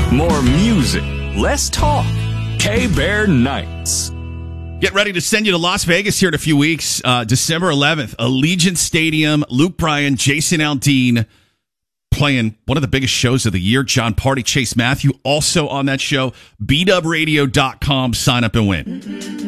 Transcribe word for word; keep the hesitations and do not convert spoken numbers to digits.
More music, less talk. K-Bear Nights. Get ready to send you to Las Vegas here in a few weeks. Uh, December eleventh, Allegiant Stadium. Luke Bryan, Jason Aldean playing one of the biggest shows of the year. John Party, Chase Matthew also on that show. B dub radio dot com. Sign up and win.